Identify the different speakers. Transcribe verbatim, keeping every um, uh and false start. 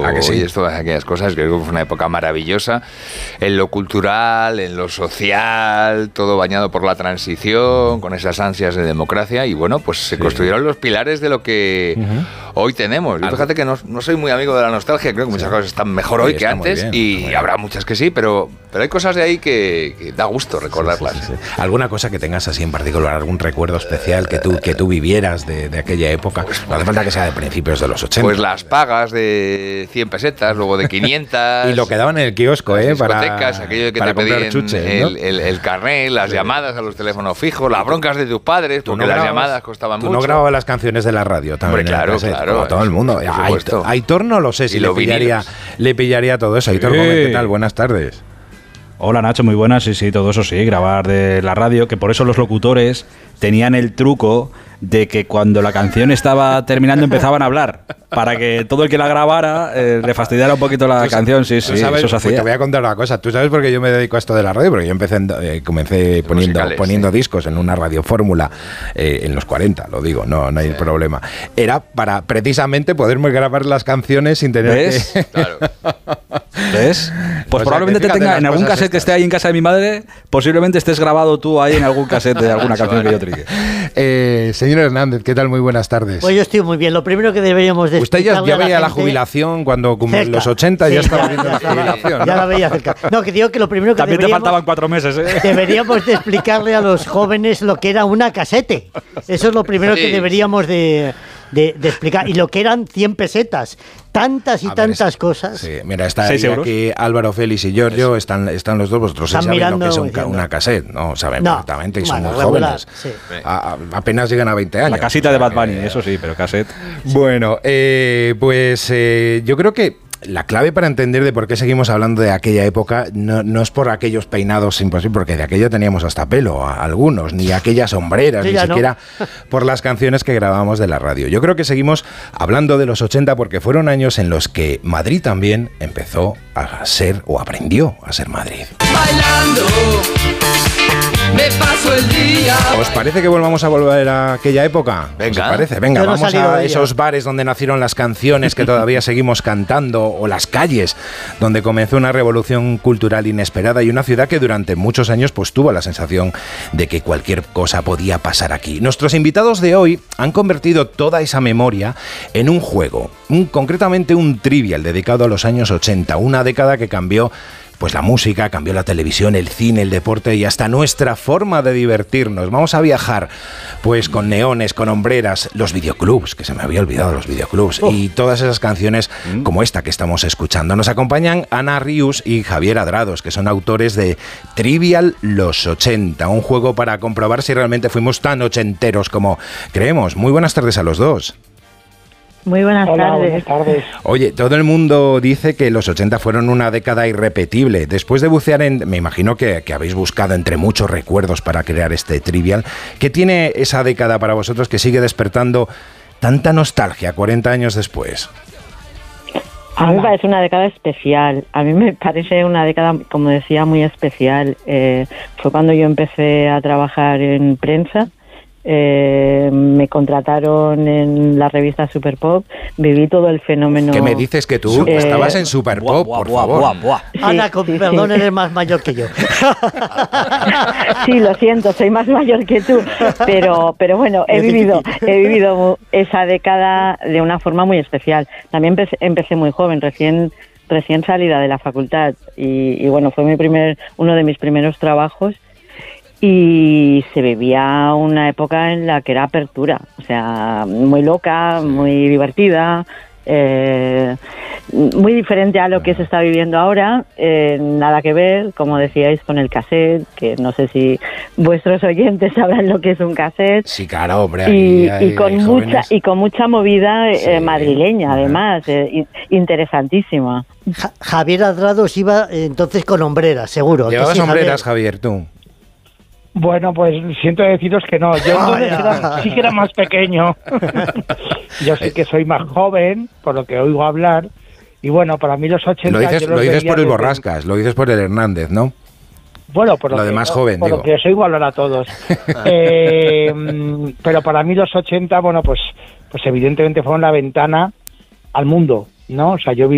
Speaker 1: que sí?
Speaker 2: oyes todas aquellas cosas, creo que fue una época maravillosa, en lo cultural, en lo social, todo bañado por la transición, con esas ansias de democracia, y bueno, pues se sí. construyeron los pilares de lo que uh-huh. hoy tenemos. Yo fíjate que no, no soy muy amigo de la nostalgia, creo que muchas sí. cosas están mejor hoy sí, que antes, bien, y habrá muchas que sí, pero, pero hay cosas de ahí que, que da gusto recordarlas.
Speaker 1: Sí, sí, sí, sí. ¿Alguna cosa que tengas así en particular, algún recuerdo especial que tú, que tú vivieras de, de aquella época? Pues, no hace falta que sea de principios de los ochenta.
Speaker 2: Pues las pagas de cien pesetas, luego de quinientas.
Speaker 1: Y lo que daban en el kiosco, ¿eh?
Speaker 2: Para discotecas, aquello que
Speaker 1: para
Speaker 2: te pedían
Speaker 1: chuches, ¿no?
Speaker 2: el, el, el carnet, las sí. llamadas a los teléfonos fijos, las broncas de tus padres, porque no las grababas, llamadas costaban
Speaker 1: tú
Speaker 2: mucho.
Speaker 1: Tú no grababas las canciones de la radio también.
Speaker 2: Hombre, claro,
Speaker 1: cassette,
Speaker 2: claro.
Speaker 1: Como todo el mundo. Aitor, Aitor no lo sé si le pillaría, le pillaría todo eso. Aitor, sí. ¿qué tal? Buenas tardes.
Speaker 3: Hola Nacho, muy buenas, sí, sí, todo eso sí, grabar de la radio, que por eso los locutores tenían el truco de que cuando la canción estaba terminando empezaban a hablar, para que todo el que la grabara eh, le fastidiara un poquito la canción, sí, sí,
Speaker 1: sabes,
Speaker 3: eso se hacía.
Speaker 1: Pues te voy a contar una cosa, tú sabes por qué yo me dedico a esto de la radio, porque yo empecé, en, eh, comencé poniendo, musicales, poniendo sí. discos en una radiofórmula eh, en los cuarenta, lo digo, no, no hay sí. problema. Era para precisamente poderme grabar las canciones sin tener
Speaker 3: ¿Ves?
Speaker 1: que...
Speaker 3: Claro. ¿Ves? Pues o probablemente te tenga en algún cassette estas. que esté ahí en casa de mi madre, posiblemente estés grabado tú ahí en algún cassette de alguna canción que yo trigue.
Speaker 1: Eh, señor Hernández, ¿qué tal? Muy buenas tardes.
Speaker 4: Pues yo estoy muy bien. Lo primero que deberíamos de
Speaker 1: Usted ya, ya veía la, la jubilación cuando en los ochenta sí, ya estaba viendo la jubilación. ¿no?
Speaker 4: Ya la veía cerca. No, que digo que lo primero que
Speaker 3: También te faltaban cuatro meses, ¿eh?
Speaker 4: Deberíamos de explicarle a los jóvenes lo que era una casete. Eso es lo primero sí. que deberíamos de... De, de explicar, y lo que eran cien pesetas, tantas y a tantas ver, cosas.
Speaker 1: Sí, mira, está aquí Álvaro Félix y Giorgio, están, están los dos, vosotros saben lo que es un, una cassette, ¿no? Saben no, perfectamente, y son bueno, muy regular, jóvenes. Sí. A, a, apenas llegan a veinte años.
Speaker 3: La casita o sea, de Bad Bunny, eh, eso sí, pero cassette.
Speaker 1: Bueno, eh, pues eh, yo creo que la clave para entender de por qué seguimos hablando de aquella época no, no es por aquellos peinados imposibles, porque de aquello teníamos hasta pelo, a algunos, ni aquellas sombreras, sí, ni siquiera no. por las canciones que grabábamos de la radio. Yo creo que seguimos hablando de los ochenta porque fueron años en los que Madrid también empezó a ser, o aprendió a ser Madrid. Bailando, me paso el día. ¿Os parece que volvamos a volver a aquella época?
Speaker 2: Venga.
Speaker 1: ¿Os parece? Venga, no vamos a esos bares donde nacieron las canciones que todavía seguimos cantando, o las calles donde comenzó una revolución cultural inesperada y una ciudad que durante muchos años pues tuvo la sensación de que cualquier cosa podía pasar aquí. Nuestros invitados de hoy han convertido toda esa memoria en un juego, un, concretamente un trivial dedicado a los años ochenta, una década que cambió pues la música, cambió la televisión, el cine, el deporte y hasta nuestra forma de divertirnos. Vamos a viajar pues con neones, con hombreras, los videoclubs, que se me había olvidado los videoclubs, oh. y todas esas canciones mm. como esta que estamos escuchando. Nos acompañan Ana Rius y Javier Adrados, que son autores de Trivial Los ochenta, un juego para comprobar si realmente fuimos tan ochenteros como creemos. Muy buenas tardes a los dos.
Speaker 5: Muy buenas
Speaker 6: Hola,
Speaker 5: tardes.
Speaker 6: buenas tardes.
Speaker 1: Oye, todo el mundo dice que los ochenta fueron una década irrepetible. Después de bucear en... Me imagino que, que habéis buscado entre muchos recuerdos para crear este Trivial. ¿Qué tiene esa década para vosotros que sigue despertando tanta nostalgia cuarenta años después?
Speaker 5: A mí me parece una década especial. A mí me parece una década, como decía, muy especial. Eh, fue cuando yo empecé a trabajar en prensa. Eh, me contrataron en la revista Super Pop, viví todo el fenómeno.
Speaker 1: ¿Qué me dices que tú eh, estabas en Super Pop, buah, por buah, favor? Buah, buah.
Speaker 4: Sí, Ana, con sí, perdón, sí. eres más mayor que yo.
Speaker 5: Sí, lo siento, soy más mayor que tú, pero pero bueno, he vivido he vivido esa década de una forma muy especial. También empecé, empecé muy joven, recién recién salida de la facultad y, y bueno, fue mi primer uno de mis primeros trabajos. Y se vivía una época en la que era apertura, o sea, muy loca, muy divertida, eh, muy diferente a lo que se está viviendo ahora, eh, nada que ver, como decíais, con el cassette, que no sé si vuestros oyentes sabrán lo que es un cassette.
Speaker 1: Sí, claro, hombre.
Speaker 5: Y,
Speaker 1: hay,
Speaker 5: y con
Speaker 1: hay
Speaker 5: mucha y con mucha movida
Speaker 1: sí,
Speaker 5: eh, madrileña, además, eh, interesantísima.
Speaker 4: Ja- Javier Adrados iba eh, entonces con hombreras, seguro.
Speaker 1: ¿Llevabas
Speaker 4: sí,
Speaker 1: hombreras, Javier, Javier, tú?
Speaker 6: Bueno, pues siento deciros que no. Yo entonces era, sí que era más pequeño. Yo sí que soy más joven, por lo que oigo hablar. Y bueno, para mí los ochenta...
Speaker 1: Lo dices,
Speaker 6: yo
Speaker 1: lo
Speaker 6: los
Speaker 1: dices por el
Speaker 6: desde...
Speaker 1: Borrascas, lo dices por el Hernández, ¿no?
Speaker 6: Bueno, por lo,
Speaker 1: lo
Speaker 6: que,
Speaker 1: de más
Speaker 6: no,
Speaker 1: joven,
Speaker 6: por
Speaker 1: digo.
Speaker 6: lo que os oigo hablar a todos. eh, pero para mí los ochenta, bueno, pues, pues evidentemente fueron la ventana al mundo, ¿no? O sea, yo